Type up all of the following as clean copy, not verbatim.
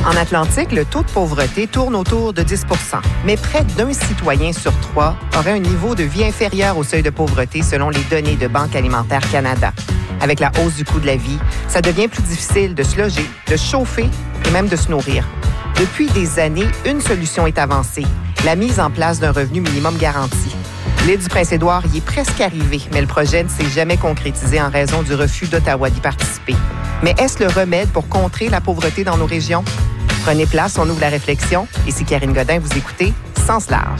En Atlantique, le taux de pauvreté tourne autour de 10 mais près d'un citoyen sur 3 aurait un niveau de vie inférieur au seuil de pauvreté selon les données de Banque alimentaire Canada. Avec la hausse du coût de la vie, ça devient plus difficile de se loger, de se chauffer et même de se nourrir. Depuis des années, une solution est avancée, la mise en place d'un revenu minimum garanti. L'île du Prince-Édouard y est presque arrivée, mais le projet ne s'est jamais concrétisé en raison du refus d'Ottawa d'y participer. Mais est-ce le remède pour contrer la pauvreté dans nos régions? Prenez place, on ouvre la réflexion. Ici Karine Godin, vous écoutez Sens large.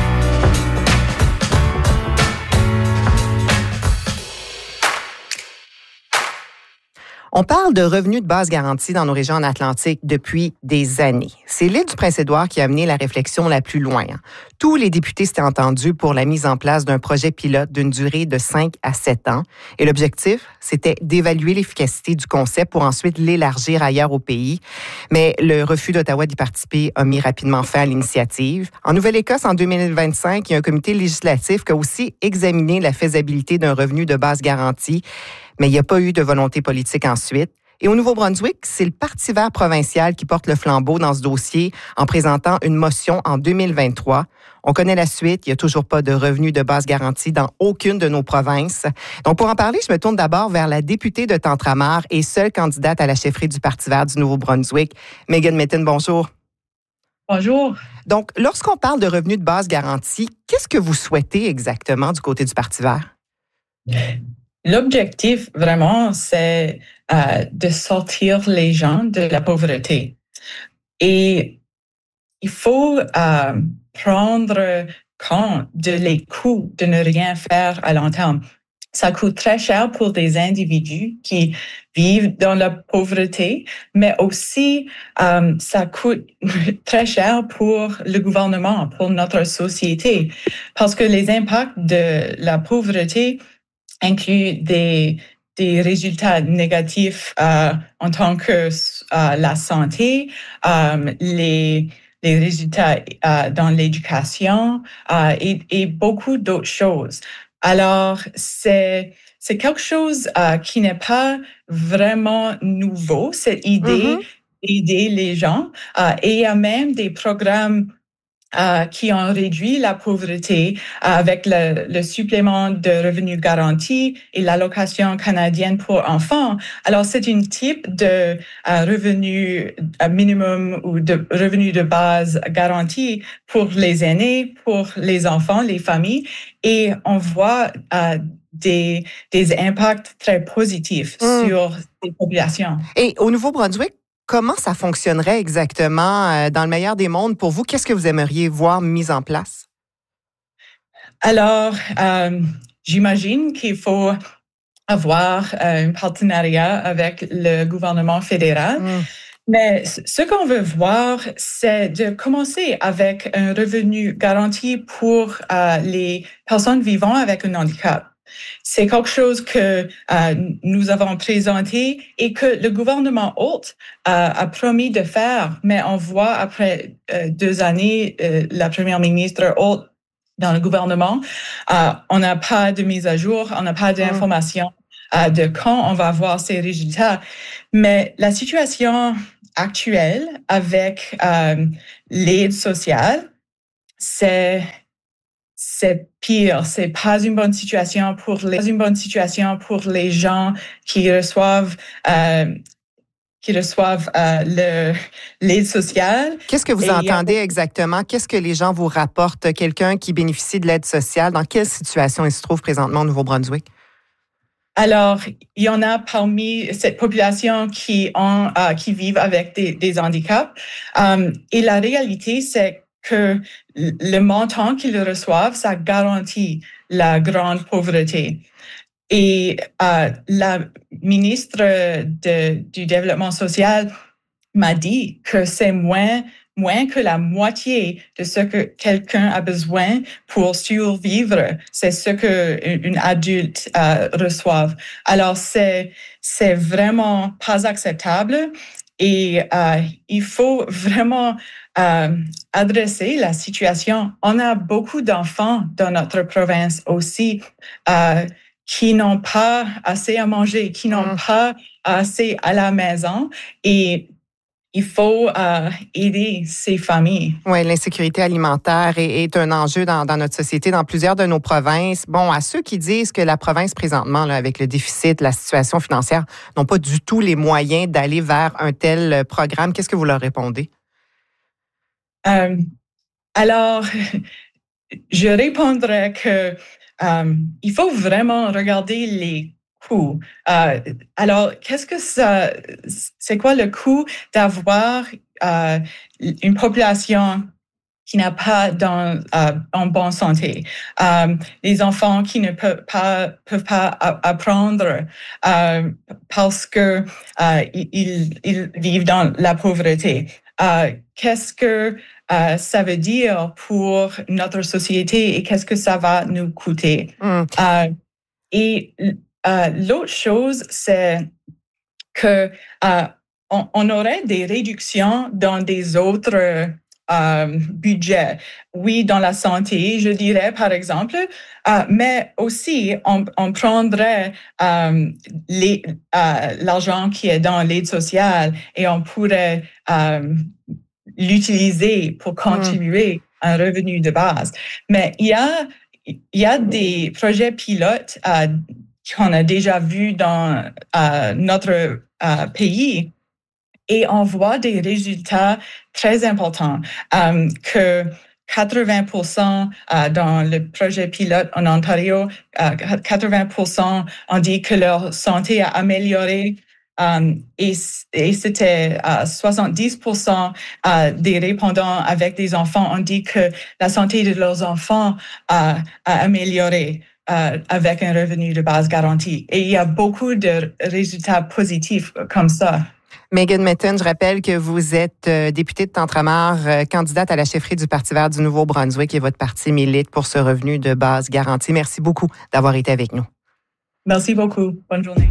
On parle de revenus de base garantis dans nos régions en Atlantique depuis des années. C'est l'île du Prince-Édouard qui a amené la réflexion la plus loin. Tous les députés s'étaient entendus pour la mise en place d'un projet pilote d'une durée de 5 à 7 ans. Et l'objectif, c'était d'évaluer l'efficacité du concept pour ensuite l'élargir ailleurs au pays. Mais le refus d'Ottawa d'y participer a mis rapidement fin à l'initiative. En Nouvelle-Écosse, en 2025, il y a un comité législatif qui a aussi examiné la faisabilité d'un revenu de base garanti. Mais il n'y a pas eu de volonté politique ensuite. Et au Nouveau-Brunswick, c'est le Parti vert provincial qui porte le flambeau dans ce dossier en présentant une motion en 2023. On connaît la suite. Il n'y a toujours pas de revenu de base garanti dans aucune de nos provinces. Donc, pour en parler, je me tourne d'abord vers la députée de Tentramar et seule candidate à la chefferie du Parti vert du Nouveau-Brunswick, Megan Mitton. Bonjour. Bonjour. Donc, lorsqu'on parle de revenu de base garanti, qu'est-ce que vous souhaitez exactement du côté du Parti vert? L'objectif, vraiment, c'est de sortir les gens de la pauvreté. Et il faut prendre compte les coûts de ne rien faire à long terme. Ça coûte très cher pour des individus qui vivent dans la pauvreté, mais aussi ça coûte très cher pour le gouvernement, pour notre société, parce que les impacts de la pauvreté inclut des résultats négatifs en tant que la santé, les résultats dans l'éducation et beaucoup d'autres choses. Alors, c'est quelque chose qui n'est pas vraiment nouveau, cette idée d'aider les gens. Et il y a même des programmes qui ont réduit la pauvreté avec le supplément de revenu garanti et l'allocation canadienne pour enfants. Alors, c'est un type de revenu minimum ou de revenu de base garanti pour les aînés, pour les enfants, les familles, et on voit des impacts très positifs sur les populations. Et au Nouveau-Brunswick, comment ça fonctionnerait exactement dans le meilleur des mondes pour vous? Qu'est-ce que vous aimeriez voir mis en place? Alors, j'imagine qu'il faut avoir un partenariat avec le gouvernement fédéral. Mais ce qu'on veut voir, c'est de commencer avec un revenu garanti pour les personnes vivant avec un handicap. C'est quelque chose que nous avons présenté et que le gouvernement Holt a promis de faire. Mais on voit après 2 années, la première ministre Holt dans le gouvernement, on n'a pas de mise à jour, on n'a pas d'informations de quand on va voir ces résultats. Mais la situation actuelle avec l'aide sociale, c'est pire. C'est pas une bonne situation pour les gens qui reçoivent l'aide sociale. Qu'est-ce que vous entendez exactement? Qu'est-ce que les gens vous rapportent? Quelqu'un qui bénéficie de l'aide sociale, dans quelle situation il se trouve présentement au Nouveau-Brunswick? Alors, il y en a parmi cette population qui vivent avec des handicaps. Et la réalité, c'est que le montant qu'ils reçoivent, ça garantit la grande pauvreté. Et la ministre du Développement social m'a dit que c'est moins que la moitié de ce que quelqu'un a besoin pour survivre. C'est ce qu'un adulte reçoit. Alors, c'est vraiment pas acceptable et il faut vraiment adresser la situation. On a beaucoup d'enfants dans notre province aussi qui n'ont pas assez à manger, qui n'ont pas assez à la maison et il faut aider ces familles. Oui, l'insécurité alimentaire est un enjeu dans notre société, dans plusieurs de nos provinces. Bon, à ceux qui disent que la province présentement, là, avec le déficit, la situation financière, n'ont pas du tout les moyens d'aller vers un tel programme, qu'est-ce que vous leur répondez? Alors, je répondrais que il faut vraiment regarder les coûts. Alors, c'est quoi le coût d'avoir une population qui n'a pas en bonne santé, les enfants qui ne peuvent pas apprendre parce que ils vivent dans la pauvreté. Qu'est-ce que ça veut dire pour notre société et qu'est-ce que ça va nous coûter? Et l'autre chose, c'est que on aurait des réductions dans des autres budgets. Oui, dans la santé, je dirais, par exemple, mais aussi, on prendrait l'argent qui est dans l'aide sociale et on pourrait l'utiliser pour contribuer à un revenu de base. Mais il y a des projets pilotes qu'on a déjà vus dans notre pays et on voit des résultats très importants, que 80% dans le projet pilote en Ontario, 80% ont dit que leur santé a amélioré. Et c'était 70% des répondants avec des enfants ont dit que la santé de leurs enfants a amélioré avec un revenu de base garanti. Et il y a beaucoup de résultats positifs comme ça. Megan Mitton, je rappelle que vous êtes députée de Tentramar, candidate à la chefferie du Parti vert du Nouveau-Brunswick et votre parti milite pour ce revenu de base garanti. Merci beaucoup d'avoir été avec nous. Merci beaucoup. Bonne journée.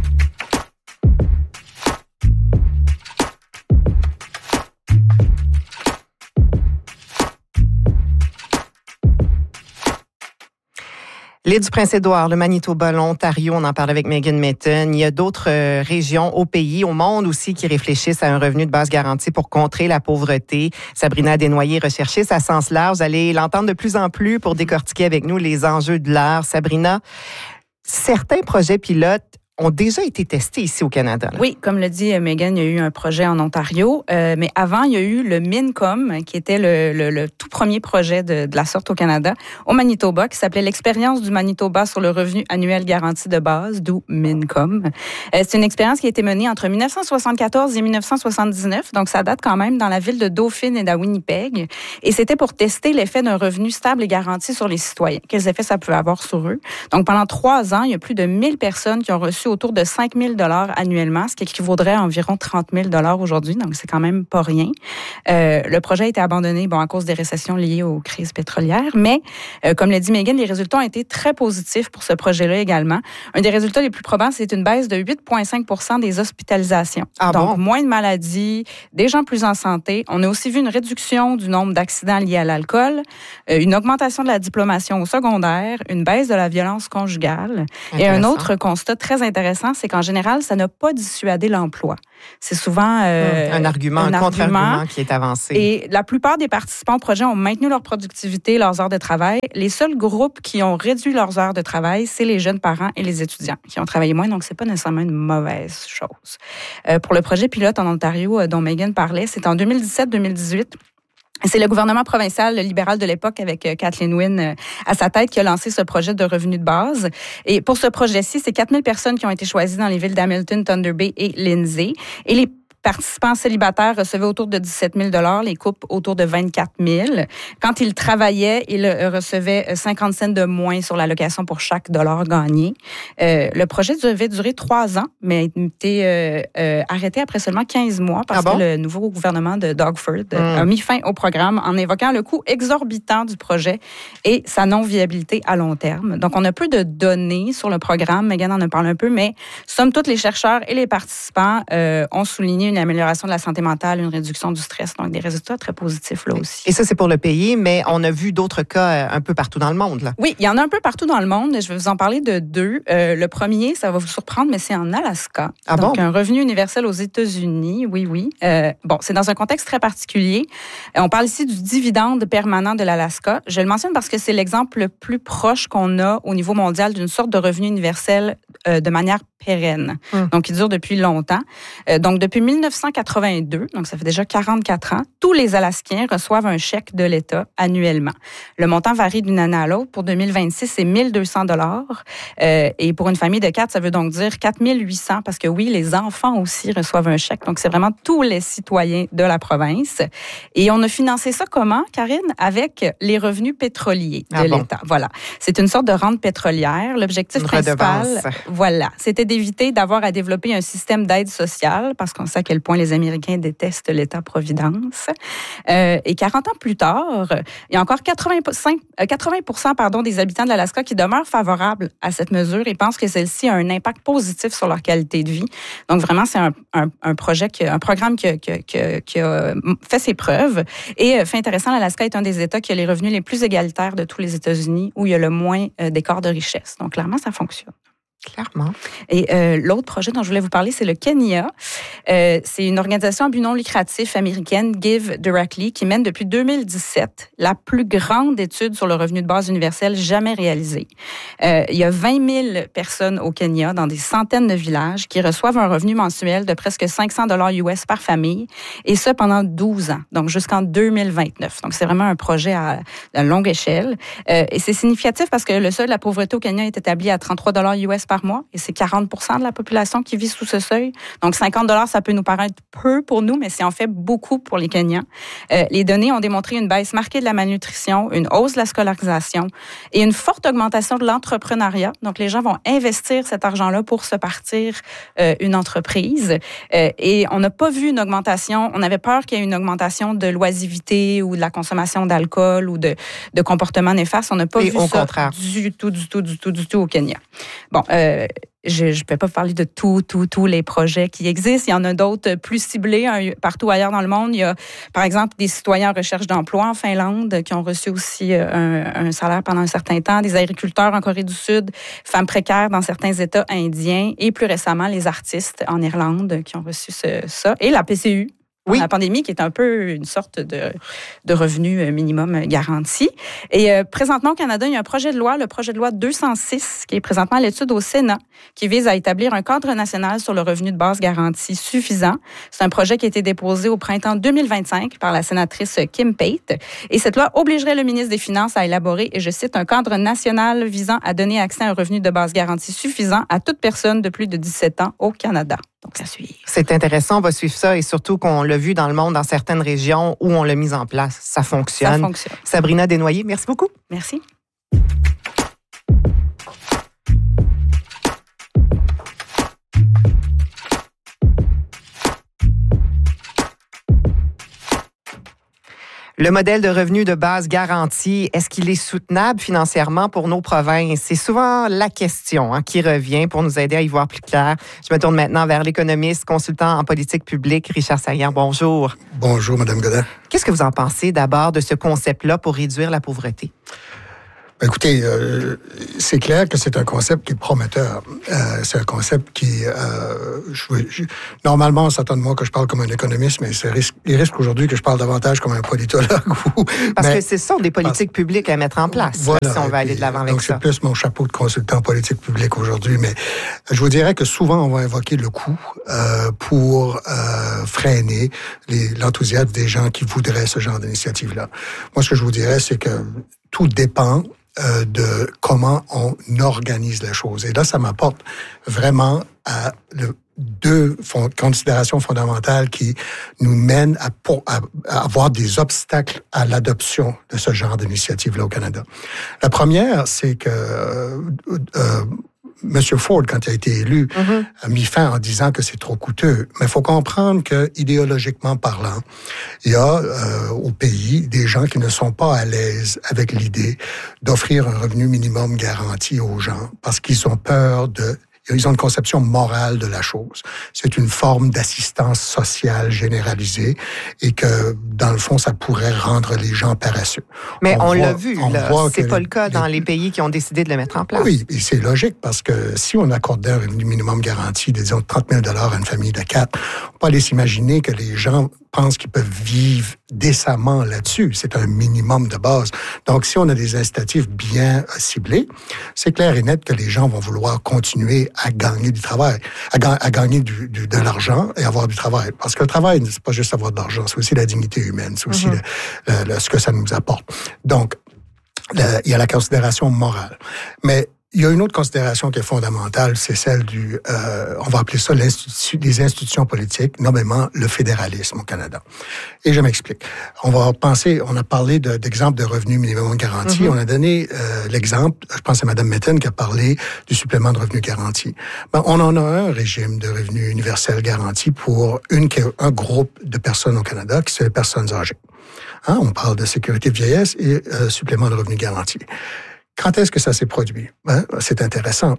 L'île du Prince-Édouard, le Manitoba, l'Ontario, on en parle avec Megan Mitton. Il y a d'autres régions au pays, au monde aussi, qui réfléchissent à un revenu de base garanti pour contrer la pauvreté. Sabrina Desnoyers, recherchiste à Sens Large. Vous allez l'entendre de plus en plus pour décortiquer avec nous les enjeux de l'heure. Sabrina, certains projets pilotes ont déjà été testés ici au Canada. Là. Oui, comme le dit Megan, il y a eu un projet en Ontario, mais avant, il y a eu le MINCOM, qui était le tout premier projet de la sorte au Canada, au Manitoba, qui s'appelait l'Expérience du Manitoba sur le revenu annuel garanti de base, d'où MINCOM. C'est une expérience qui a été menée entre 1974 et 1979, donc ça date quand même dans la ville de Dauphin et à Winnipeg, et c'était pour tester l'effet d'un revenu stable et garanti sur les citoyens, quels effets ça pouvait avoir sur eux. Donc pendant 3 ans, il y a plus de 1000 personnes qui ont reçu autour de 5 000 $ annuellement, ce qui équivaudrait à environ 30 000 $ aujourd'hui, donc c'est quand même pas rien. Le projet a été abandonné à cause des récessions liées aux crises pétrolières, mais comme l'a dit Megan, les résultats ont été très positifs pour ce projet-là également. Un des résultats les plus probants, c'est une baisse de 8,5 % des hospitalisations. Donc, moins de maladies, des gens plus en santé. On a aussi vu une réduction du nombre d'accidents liés à l'alcool, une augmentation de la diplomation au secondaire, une baisse de la violence conjugale. Et un autre constat très intéressant, c'est qu'en général, ça n'a pas dissuadé l'emploi. C'est souvent un contre-argument qui est avancé. Et la plupart des participants au projet ont maintenu leur productivité, leurs heures de travail. Les seuls groupes qui ont réduit leurs heures de travail, c'est les jeunes parents et les étudiants qui ont travaillé moins, donc c'est pas nécessairement une mauvaise chose. Pour le projet pilote en Ontario dont Megan parlait, c'est en 2017-2018. C'est le gouvernement provincial libéral de l'époque, avec Kathleen Wynne à sa tête, qui a lancé ce projet de revenu de base. Et pour ce projet-ci, c'est 4000 personnes qui ont été choisies dans les villes d'Hamilton, Thunder Bay et Lindsay. Et les participants célibataires recevaient autour de 17 000 $, les couples autour de 24 000. Quand ils travaillaient, ils recevaient 50 cents de moins sur l'allocation pour chaque dollar gagné. Le projet devait durer 3 ans, mais a été arrêté après seulement 15 mois parce que le nouveau gouvernement de Doug Ford a mis fin au programme en évoquant le coût exorbitant du projet et sa non-viabilité à long terme. Donc, on a peu de données sur le programme. Megan en a parlé un peu, mais somme toute, les chercheurs et les participants ont souligné une amélioration de la santé mentale, une réduction du stress. Donc, des résultats très positifs là aussi. Et ça, c'est pour le pays, mais on a vu d'autres cas un peu partout dans le monde, là. Oui, il y en a un peu partout dans le monde. Je vais vous en parler de deux. Le premier, ça va vous surprendre, mais c'est en Alaska. Ah donc, bon? Un revenu universel aux États-Unis, oui. C'est dans un contexte très particulier. On parle ici du dividende permanent de l'Alaska. Je le mentionne parce que c'est l'exemple le plus proche qu'on a au niveau mondial d'une sorte de revenu universel de manière pérenne. Donc, il dure depuis longtemps. Donc, depuis 1982, donc ça fait déjà 44 ans, tous les Alaskiens reçoivent un chèque de l'État annuellement. Le montant varie d'une année à l'autre. Pour 2026, c'est 1 200 $. Et pour une famille de 4, ça veut donc dire 4 800 parce que oui, les enfants aussi reçoivent un chèque. Donc, c'est vraiment tous les citoyens de la province. Et on a financé ça comment, Karine? Avec les revenus pétroliers de l'État. Voilà. C'est une sorte de rente pétrolière. L'objectif principal, voilà, c'était d'éviter d'avoir à développer un système d'aide sociale parce qu'on sait à quel point les Américains détestent l'État-providence. Et 40 ans plus tard, il y a encore 80% des habitants de l'Alaska qui demeurent favorables à cette mesure et pensent que celle-ci a un impact positif sur leur qualité de vie. Donc vraiment, c'est un programme qui a fait ses preuves. Et fait intéressant, l'Alaska est un des États qui a les revenus les plus égalitaires de tous les États-Unis où il y a le moins d'écart de richesse. Donc clairement, ça fonctionne. Clairement. Et l'autre projet dont je voulais vous parler, c'est le Kenya. C'est une organisation à but non lucratif américaine, Give Directly, qui mène depuis 2017 la plus grande étude sur le revenu de base universel jamais réalisée. Il y a 20 000 personnes au Kenya, dans des centaines de villages, qui reçoivent un revenu mensuel de presque 500 $ US par famille, et ça pendant 12 ans, donc jusqu'en 2029. Donc, c'est vraiment un projet à longue échelle. Et c'est significatif parce que le seuil de la pauvreté au Kenya est établi à 33 $ US par mois, et c'est 40% de la population qui vit sous ce seuil. Donc, 50 $, ça peut nous paraître peu pour nous, mais c'est en fait beaucoup pour les Kenyans. Les données ont démontré une baisse marquée de la malnutrition, une hausse de la scolarisation et une forte augmentation de l'entrepreneuriat. Donc, les gens vont investir cet argent-là pour se partir une entreprise. Et on n'a pas vu une augmentation. On avait peur qu'il y ait une augmentation de l'oisivité ou de la consommation d'alcool ou de comportements néfastes. On n'a pas vu ça du tout au Kenya. Bon, je ne peux pas vous parler de tous les projets qui existent. Il y en a d'autres plus ciblés partout ailleurs dans le monde. Il y a, par exemple, des citoyens en recherche d'emploi en Finlande qui ont reçu aussi un salaire pendant un certain temps, des agriculteurs en Corée du Sud, femmes précaires dans certains États indiens et plus récemment, les artistes en Irlande qui ont reçu ça. Et la PCU. Oui. La pandémie, qui est un peu une sorte de revenu minimum garanti. Et présentement, au Canada, il y a un projet de loi, le projet de loi 206, qui est présentement à l'étude au Sénat, qui vise à établir un cadre national sur le revenu de base garanti suffisant. C'est un projet qui a été déposé au printemps 2025 par la sénatrice Kim Pate. Et cette loi obligerait le ministre des Finances à élaborer, et je cite, un cadre national visant à donner accès à un revenu de base garanti suffisant à toute personne de plus de 17 ans au Canada. Donc, à suivre. C'est intéressant, on va suivre ça et surtout qu'on l'a vu dans le monde, dans certaines régions où on l'a mis en place. Ça fonctionne. Ça fonctionne. Sabrina Desnoyers, merci beaucoup. Merci. Le modèle de revenu de base garanti, est-ce qu'il est soutenable financièrement pour nos provinces? C'est souvent la question qui revient pour nous aider à y voir plus clair. Je me tourne maintenant vers l'économiste, consultant en politique publique, Richard Saillant. Bonjour. Bonjour, Mme Godin. Qu'est-ce que vous en pensez d'abord de ce concept-là pour réduire la pauvreté? Écoutez, c'est clair que c'est un concept qui est prometteur. C'est un concept qui... normalement, on s'attend de moi que je parle comme un économiste, mais il risque aujourd'hui que je parle davantage comme un politologue. Parce que ce sont des politiques publiques à mettre en place, voilà, là, si on va aller de l'avant avec donc ça. Donc, c'est plus mon chapeau de consultant en politique publique aujourd'hui, mais je vous dirais que souvent, on va invoquer le coût pour freiner l'enthousiasme des gens qui voudraient ce genre d'initiative-là. Moi, ce que je vous dirais, c'est que tout dépend de comment on organise les choses. Et là, ça m'apporte vraiment à deux considérations fondamentales qui nous mènent à avoir des obstacles à l'adoption de ce genre d'initiative-là au Canada. La première, c'est que M. Ford, quand il a été élu, a mis fin en disant que c'est trop coûteux. Mais il faut comprendre que, idéologiquement parlant, il y a au pays des gens qui ne sont pas à l'aise avec l'idée d'offrir un revenu minimum garanti aux gens parce qu'ils ont peur Ils ont une conception morale de la chose. C'est une forme d'assistance sociale généralisée et que, dans le fond, ça pourrait rendre les gens paresseux. Mais on l'a vu, là. C'est pas le cas dans les pays qui ont décidé de le mettre en place. Oui, et c'est logique parce que si on accordait un revenu minimum garanti de, disons, 30 000 $ à une famille de 4, on peut aller s'imaginer que les gens pensent qu'ils peuvent vivre décemment là-dessus. C'est un minimum de base. Donc, si on a des incitatifs bien ciblés, c'est clair et net que les gens vont vouloir continuer à gagner du travail, à gagner de l'argent et avoir du travail. Parce que le travail, c'est pas juste avoir de l'argent, c'est aussi la dignité humaine, c'est aussi ce que ça nous apporte. Donc, il y a la considération morale. Mais il y a une autre considération qui est fondamentale, c'est celle on va appeler ça des institutions politiques, nommément le fédéralisme au Canada. Et je m'explique. On a parlé d'exemples de revenus minimum garanti. On a donné l'exemple, je pense à Mme Metten qui a parlé du supplément de revenu garanti. Ben, on en a un régime de revenu universel garanti pour un groupe de personnes au Canada qui sont les personnes âgées. Hein? On parle de sécurité de vieillesse et supplément de revenu garanti. Quand est-ce que ça s'est produit? Ben, c'est intéressant.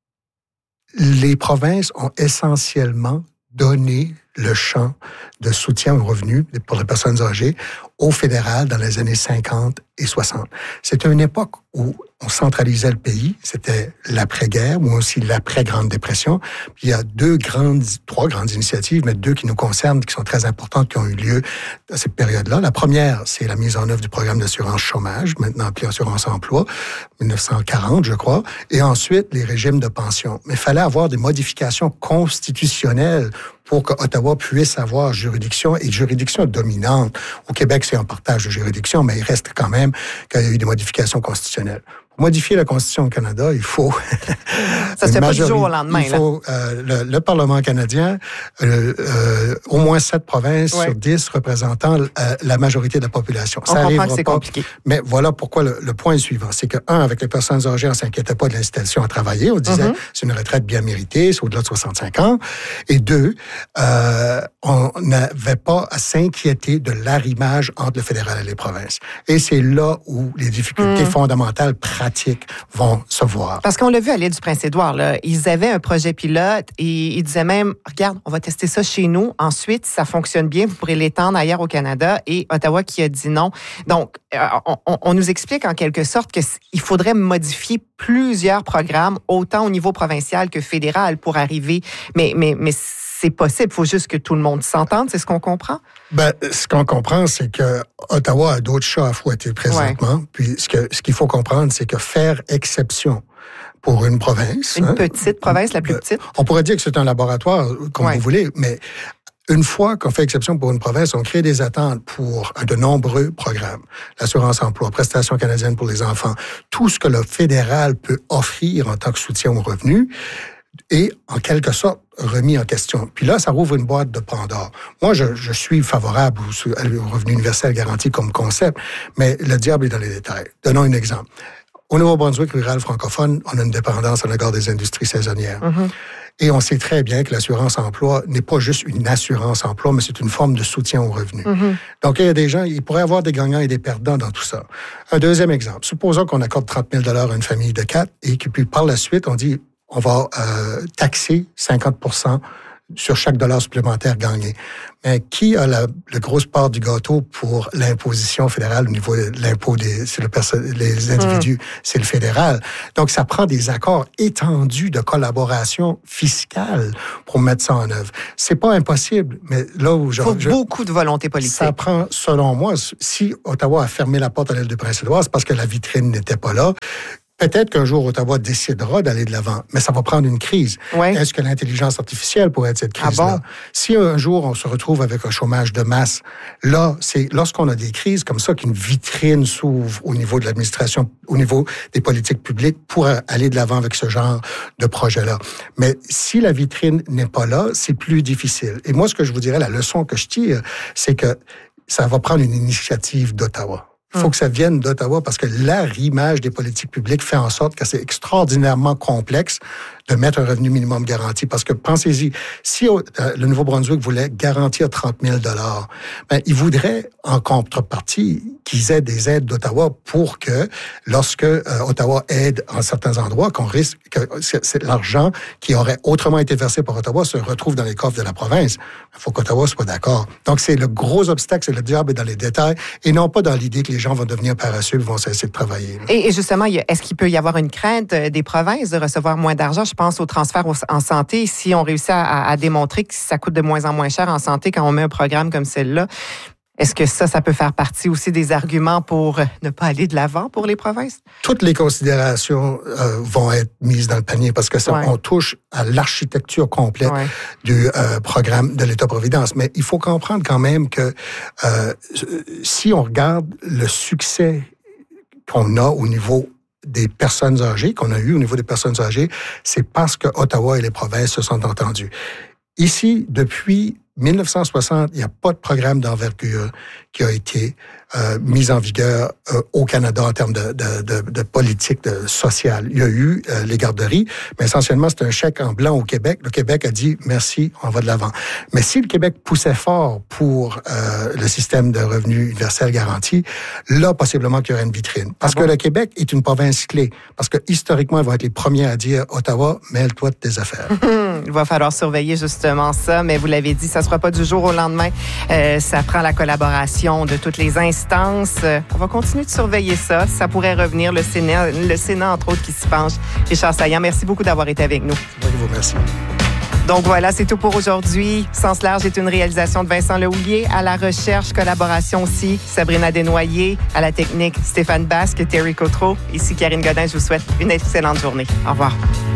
Les provinces ont essentiellement donné le champ de soutien aux revenus pour les personnes âgées au fédéral dans les années 50 et 60. C'était une époque où on centralisait le pays. C'était l'après-guerre ou aussi l'après-Grande Dépression. Puis il y a trois grandes initiatives, mais deux qui nous concernent, qui sont très importantes, qui ont eu lieu à cette période-là. La première, c'est la mise en œuvre du programme d'assurance chômage, maintenant appelé assurance emploi, 1940, je crois. Et ensuite, les régimes de pension. Mais il fallait avoir des modifications constitutionnelles pour que Ottawa puisse avoir juridiction et juridiction dominante. Au Québec, c'est un partage de juridiction, mais il reste quand même qu'il y a eu des modifications constitutionnelles. Pour modifier la Constitution au Canada, il faut... Ça se fait pas du jour au lendemain. Il faut le Parlement canadien, au moins 7 provinces sur 10 représentant la majorité de la population. On comprend que c'est compliqué. Mais voilà pourquoi le point est suivant. C'est que, avec les personnes âgées, on ne s'inquiétait pas de l'incitation à travailler. On disait, c'est une retraite bien méritée, c'est au-delà de 65 ans. Et deux, on n'avait pas à s'inquiéter de l'arrimage entre le fédéral et les provinces. Et c'est là où les difficultés fondamentales pratiques vont se voir. Parce qu'on l'a vu à l'île du Prince-Édouard, là, ils avaient un projet pilote et ils disaient même, regarde, on va tester ça chez nous. Ensuite, si ça fonctionne bien, vous pourrez l'étendre ailleurs au Canada. Et Ottawa qui a dit non. Donc, on nous explique en quelque sorte qu'il faudrait modifier plusieurs programmes, autant au niveau provincial que fédéral, pour arriver. Mais c'est possible. Il faut juste que tout le monde s'entende. C'est ce qu'on comprend? Ben, ce qu'on comprend, c'est que Ottawa a d'autres chats à fouetter présentement. Ouais. Puis ce qu'il faut comprendre, c'est que faire exception pour une province... Une petite province, la plus petite? On pourrait dire que c'est un laboratoire, comme vous voulez, mais une fois qu'on fait exception pour une province, on crée des attentes pour de nombreux programmes. L'assurance emploi, prestations canadiennes pour les enfants, tout ce que le fédéral peut offrir en tant que soutien aux revenus, et en quelque sorte remis en question. Puis là, ça rouvre une boîte de Pandore. Moi, je suis favorable au revenu universel garanti comme concept, mais le diable est dans les détails. Donnons un exemple. Au Nouveau-Brunswick rural francophone, on a une dépendance à l'égard des industries saisonnières. Et on sait très bien que l'assurance-emploi n'est pas juste une assurance-emploi, mais c'est une forme de soutien aux revenus. Donc, il y a des gens, il pourrait y avoir des gagnants et des perdants dans tout ça. Un deuxième exemple. Supposons qu'on accorde 30 000 $ à une famille de 4 et que puis par la suite, on dit on va taxer 50 % sur chaque dollar supplémentaire gagné. Mais qui a la grosse part du gâteau pour l'imposition fédérale au niveau de l'impôt les individus? C'est le fédéral. Donc, ça prend des accords étendus de collaboration fiscale pour mettre ça en œuvre. C'est pas impossible, mais là où il faut beaucoup de volonté politique. Ça prend, selon moi, si Ottawa a fermé la porte à l'île du Prince-Édouard, c'est parce que la vitrine n'était pas là. Peut-être qu'un jour, Ottawa décidera d'aller de l'avant, mais ça va prendre une crise. Ouais. Est-ce que l'intelligence artificielle pourrait être cette crise-là? Bon? Si un jour, on se retrouve avec un chômage de masse, là, c'est lorsqu'on a des crises comme ça qu'une vitrine s'ouvre au niveau de l'administration, au niveau des politiques publiques pour aller de l'avant avec ce genre de projet-là. Mais si la vitrine n'est pas là, c'est plus difficile. Et moi, ce que je vous dirais, la leçon que je tire, c'est que ça va prendre une initiative d'Ottawa. Il faut que ça vienne d'Ottawa parce que l'arrimage des politiques publiques fait en sorte que c'est extraordinairement complexe de mettre un revenu minimum garanti. Parce que pensez-y, si le Nouveau-Brunswick voulait garantir 30 000 $, il voudrait en contrepartie qu'ils aient des aides d'Ottawa pour que, lorsque Ottawa aide en certains endroits, qu'on risque que c'est l'argent qui aurait autrement été versé par Ottawa se retrouve dans les coffres de la province. Il faut qu'Ottawa soit d'accord. Donc, c'est le gros obstacle, c'est le diable dans les détails, et non pas dans l'idée que les gens vont devenir paresseux et vont cesser de travailler. Et justement, est-ce qu'il peut y avoir une crainte des provinces de recevoir moins d'argent? Je pense au transfert en santé. Si on réussit à démontrer que ça coûte de moins en moins cher en santé quand on met un programme comme celle-là, est-ce que ça peut faire partie aussi des arguments pour ne pas aller de l'avant pour les provinces? Toutes les considérations vont être mises dans le panier parce que on touche à l'architecture complète du programme de l'État-providence. Mais il faut comprendre quand même que si on regarde le succès qu'on a au niveau des personnes âgées, qu'on a eu au niveau des personnes âgées, c'est parce que Ottawa et les provinces se sont entendus. Ici, depuis 1960, il n'y a pas de programme d'envergure qui a été mis en vigueur au Canada en termes de politique sociale. Il y a eu les garderies, mais essentiellement, c'est un chèque en blanc au Québec. Le Québec a dit « merci, on va de l'avant ». Mais si le Québec poussait fort pour le système de revenu universel garanti, là, possiblement qu'il y aurait une vitrine. Parce que le Québec est une province clé. Parce que historiquement, ils vont être les premiers à dire « Ottawa, mêle-toi de tes affaires ». Il va falloir surveiller justement ça, mais vous l'avez dit, ça ne sera pas du jour au lendemain. Ça prend la collaboration de toutes les instances. On va continuer de surveiller ça. Ça pourrait revenir, le Sénat entre autres, qui s'y penche. Richard Saillant, merci beaucoup d'avoir été avec nous. Oui, vous remercie. Donc voilà, c'est tout pour aujourd'hui. Sens large est une réalisation de Vincent Lehouillier. À la recherche, collaboration aussi, Sabrina Desnoyers. À la technique, Stéphane Basque, Terry Cotreau. Ici Karine Godin, je vous souhaite une excellente journée. Au revoir.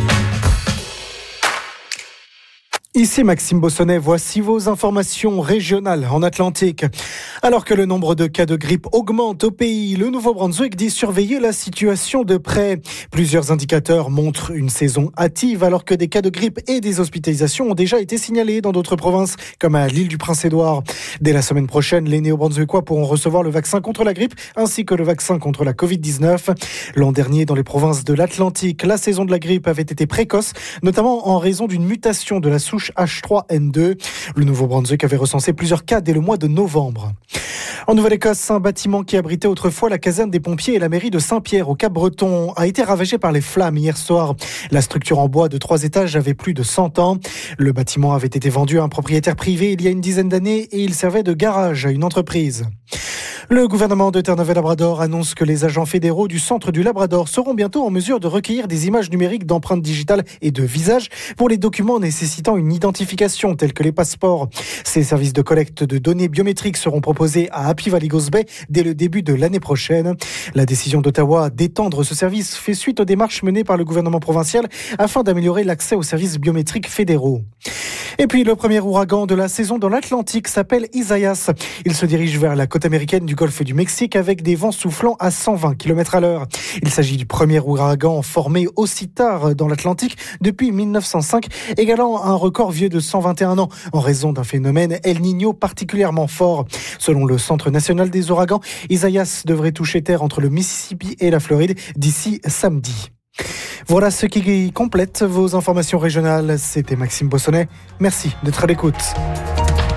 Ici Maxime Bossonnet, voici vos informations régionales en Atlantique. Alors que le nombre de cas de grippe augmente au pays, le Nouveau-Brunswick dit surveiller la situation de près. Plusieurs indicateurs montrent une saison hâtive alors que des cas de grippe et des hospitalisations ont déjà été signalés dans d'autres provinces comme à l'île du Prince-Édouard. Dès la semaine prochaine, les Néo-Brunswickois pourront recevoir le vaccin contre la grippe ainsi que le vaccin contre la COVID-19. L'an dernier, dans les provinces de l'Atlantique, la saison de la grippe avait été précoce, notamment en raison d'une mutation de la souche H3N2. Le Nouveau-Brunswick avait recensé plusieurs cas dès le mois de novembre. En Nouvelle-Écosse, un bâtiment qui abritait autrefois la caserne des pompiers et la mairie de Saint-Pierre au Cap-Breton a été ravagé par les flammes hier soir. La structure en bois de 3 étages avait plus de 100 ans. Le bâtiment avait été vendu à un propriétaire privé il y a une dizaine d'années et il servait de garage à une entreprise. Le gouvernement de Terre-Neuve-Labrador annonce que les agents fédéraux du Centre du Labrador seront bientôt en mesure de recueillir des images numériques d'empreintes digitales et de visage pour les documents nécessitant une identification tels que les passeports. Ces services de collecte de données biométriques seront proposés à Happy Valley Ghost Bay dès le début de l'année prochaine. La décision d'Ottawa d'étendre ce service fait suite aux démarches menées par le gouvernement provincial afin d'améliorer l'accès aux services biométriques fédéraux. Et puis le premier ouragan de la saison dans l'Atlantique s'appelle Isaias. Il se dirige vers la côte américaine du golfe du Mexique avec des vents soufflant à 120 km/h. Il s'agit du premier ouragan formé aussi tard dans l'Atlantique depuis 1905, égalant un record vieux de 121 ans en raison d'un phénomène El Niño particulièrement fort. Selon le Centre national des ouragans, Isaias devrait toucher terre entre le Mississippi et la Floride d'ici samedi. Voilà ce qui complète vos informations régionales. C'était Maxime Bossonnet. Merci d'être à l'écoute.